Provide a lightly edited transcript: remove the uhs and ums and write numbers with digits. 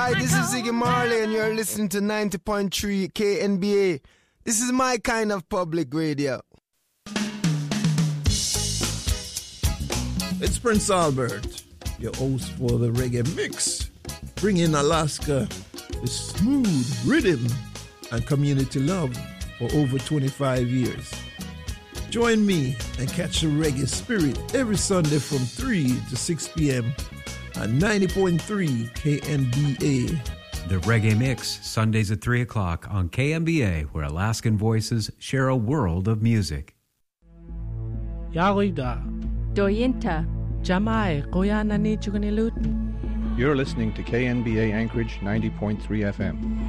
Hi, this is Ziggy Marley, and you're listening to 90.3 KNBA. This is my kind of public radio. It's Prince Albert, your host for the Reggae Mix, bringing Alaska with smooth rhythm and community love for over 25 years. Join me and catch the reggae spirit every Sunday from 3 to 6 p.m. at 90.3 KNBA. The Reggae Mix, Sundays at 3 o'clock on KNBA, where Alaskan voices share a world of music. Yarida. Doyinta. Jamai, Koyana ni Chukanilut. You're listening to KNBA Anchorage 90.3 FM.